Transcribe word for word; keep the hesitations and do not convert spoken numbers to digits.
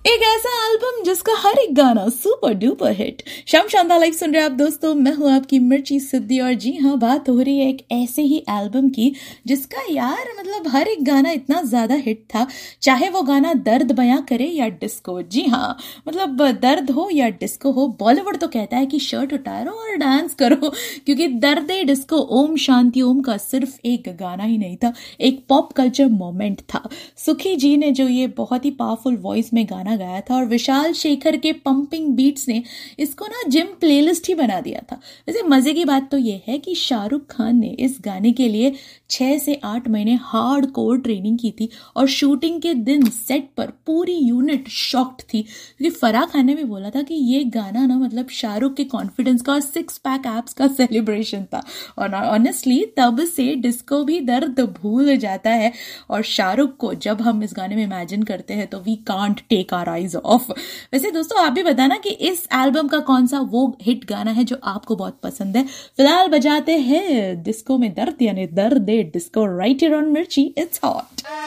एक ऐसा एल्बम जिसका हर एक गाना सुपर डुपर हिट। शाम शानदार लाइव सुन रहे आप दोस्तों, मैं हूं आपकी मिर्ची सिद्धि। और जी हाँ, बात हो रही है एक ऐसे ही एल्बम की जिसका यार मतलब हर एक गाना इतना ज्यादा हिट था, चाहे वो गाना दर्द बयां करे या डिस्को। जी हाँ, मतलब दर्द हो या डिस्को हो, बॉलीवुड तो कहता है कि शर्ट उतारो और डांस करो, क्योंकि दर्द डिस्को ओम शांति ओम का सिर्फ एक गाना ही नहीं था, एक पॉप कल्चर मोमेंट था। सुखी जी ने जो ये बहुत ही पावरफुल वॉइस में गाना गाया था और विशाल शेखर के पंपिंग बीट्स ने इसको ना जिम प्लेलिस्ट ही बना दिया था। वैसे मजे की बात तो ये है कि शाहरुख खान ने इस गाने के लिए छह से आठ महीने हार्ड कोर ट्रेनिंग की थी और शूटिंग के दिन सेट पर पूरी यूनिट शॉक्ड थी, क्योंकि फराह खान ने भी बोला था कि ये गाना ना मतलब शाहरुख के कॉन्फिडेंस का और सिक्स पैक एप्स का सेलिब्रेशन था। और ऑनेस्टली तब से डिस्को भी दर्द भूल जाता है, और शाहरुख को जब हम इस गाने में इमेजिन करते हैं तो we can't take our eyes of. वैसे दोस्तों, आप भी बताना कि इस एल्बम का कौन सा वो हिट गाना है जो आपको बहुत पसंद है। फिलहाल बजाते हैं डिस्को में दर्द, यानी दर्द डिस्को, राइट हियर ऑन मिर्ची, इट्स हॉट।